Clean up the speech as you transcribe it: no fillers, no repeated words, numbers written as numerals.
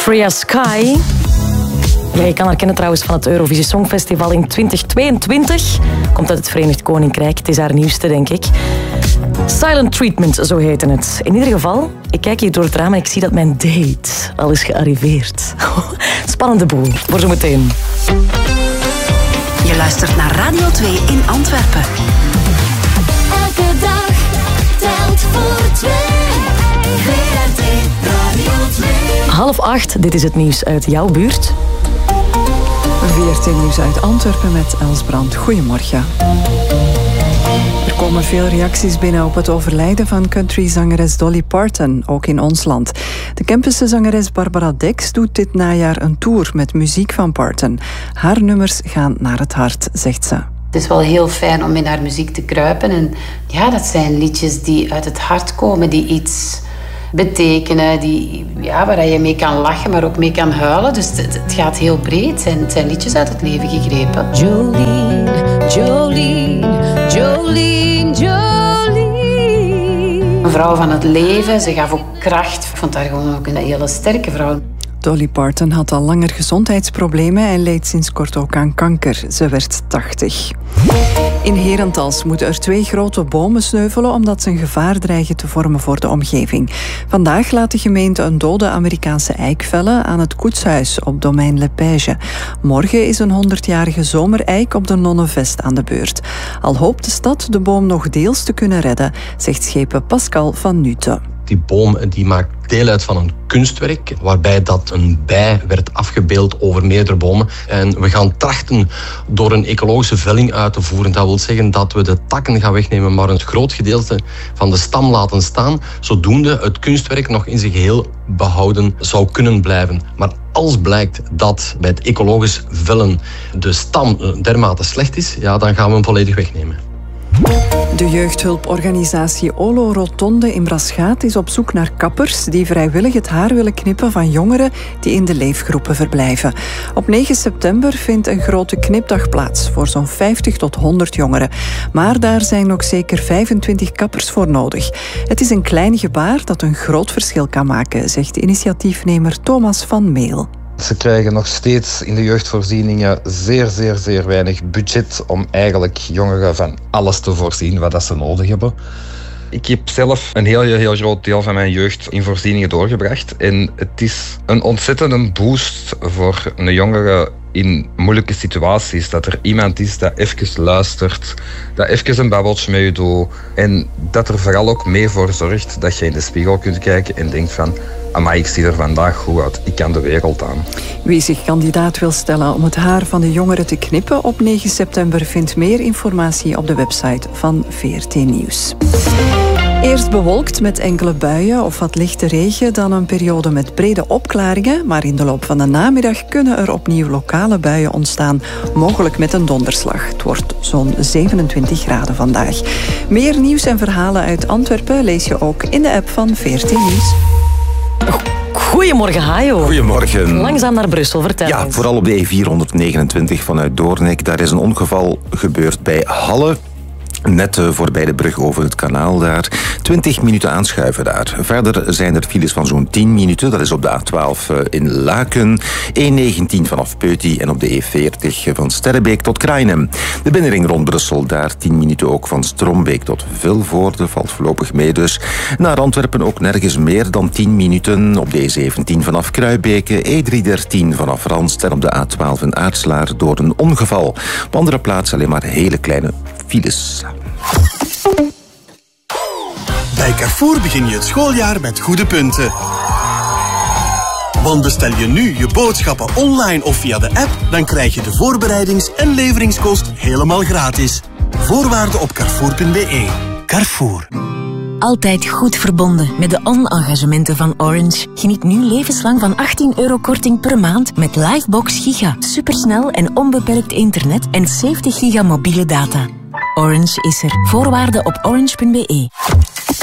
Freya Sky. Ja, je kan haar kennen trouwens van het Eurovisie Songfestival in 2022. Komt uit het Verenigd Koninkrijk. Het is haar nieuwste, denk ik. Silent Treatment, zo heette het. In ieder geval, ik kijk hier door het raam en ik zie dat mijn date al is gearriveerd. Spannende boel, voor zometeen. Je luistert naar Radio 2 in Antwerpen. Elke dag telt voor 2. VRT Radio 2. 7:30, dit is het nieuws uit jouw buurt. VRT Nieuws uit Antwerpen met Els Brand. Goedemorgen. Er komen veel reacties binnen op het overlijden van countryzangeres Dolly Parton, ook in ons land. De Kempische zangeres Barbara Dex doet dit najaar een tour met muziek van Parton. Haar nummers gaan naar het hart, zegt ze. Het is wel heel fijn om in haar muziek te kruipen. En ja, dat zijn liedjes die uit het hart komen, die iets betekenen, waar je mee kan lachen, maar ook mee kan huilen. Dus het gaat heel breed. Het zijn liedjes uit het leven gegrepen. Jolene, Jolene, Jolene, Jolene. Een vrouw van het leven. Ze gaf ook kracht. Ik vond haar gewoon ook een hele sterke vrouw. Dolly Parton had al langer gezondheidsproblemen en leed sinds kort ook aan kanker. Ze werd 80. In Herentals moeten er 2 grote bomen sneuvelen omdat ze een gevaar dreigen te vormen voor de omgeving. Vandaag laat de gemeente een dode Amerikaanse eik vellen aan het koetshuis op domein Le Page. Morgen is een 100-jarige zomereik op de Nonnenvest aan de beurt. Al hoopt de stad de boom nog deels te kunnen redden, zegt schepen Pascal van Nute. Die boom die maakt deel uit van een kunstwerk waarbij dat een bij werd afgebeeld over meerdere bomen. En we gaan trachten door een ecologische velling uit te voeren. Dat wil zeggen dat we de takken gaan wegnemen, maar een groot gedeelte van de stam laten staan, zodoende het kunstwerk nog in zijn geheel behouden zou kunnen blijven. Maar als blijkt dat bij het ecologisch vellen de stam dermate slecht is, ja, dan gaan we hem volledig wegnemen. De jeugdhulporganisatie Olo Rotonde in Braschaat is op zoek naar kappers die vrijwillig het haar willen knippen van jongeren die in de leefgroepen verblijven. Op 9 september vindt een grote knipdag plaats voor zo'n 50 tot 100 jongeren. Maar daar zijn nog zeker 25 kappers voor nodig. Het is een klein gebaar dat een groot verschil kan maken, zegt initiatiefnemer Thomas van Meel. Ze krijgen nog steeds in de jeugdvoorzieningen zeer weinig budget om eigenlijk jongeren van alles te voorzien wat ze nodig hebben. Ik heb zelf een heel groot deel van mijn jeugd in voorzieningen doorgebracht. En het is een ontzettende boost voor een jongere in moeilijke situaties. Dat er iemand is dat even luistert, dat even een babbeltje met je doet. En dat er vooral ook mee voor zorgt dat je in de spiegel kunt kijken en denkt van, amai, ik zie er vandaag goed uit. Ik kan de wereld aan. Wie zich kandidaat wil stellen om het haar van de jongeren te knippen op 9 september vindt meer informatie op de website van VRT Nieuws. Eerst bewolkt met enkele buien of wat lichte regen, dan een periode met brede opklaringen. Maar in de loop van de namiddag kunnen er opnieuw lokale buien ontstaan, mogelijk met een donderslag. Het wordt zo'n 27 graden vandaag. Meer nieuws en verhalen uit Antwerpen lees je ook in de app van VRT Nieuws. Goedemorgen, Hajo. Goedemorgen. Langzaam naar Brussel, vertel Ja, eens. vooral op de E429 vanuit Doornik. Daar is een ongeval gebeurd bij Halle. Net voorbij de brug over het kanaal daar. 20 minuten aanschuiven daar. Verder zijn er files van zo'n 10 minuten. Dat is op de A12 in Laken. E19 vanaf Peuty en op de E40 van Sterrebeek tot Krainem. De binnenring rond Brussel, daar 10 minuten ook van Strombeek tot Vilvoorde. Valt voorlopig mee dus. Naar Antwerpen ook nergens meer dan 10 minuten. Op de E17 vanaf Kruibeke. E313 vanaf Randst en op de A12 in Aartslaar door een ongeval. Op andere plaatsen alleen maar hele kleine files. Bij Carrefour begin je het schooljaar met goede punten. Want bestel je nu je boodschappen online of via de app, dan krijg je de voorbereidings- en leveringskost helemaal gratis. Voorwaarden op carrefour.be. Carrefour. Altijd goed verbonden met de on-engagementen van Orange. Geniet nu levenslang van €18 korting per maand met Livebox Giga. Supersnel en onbeperkt internet en 70 giga mobiele data. Orange is er. Voorwaarden op orange.be.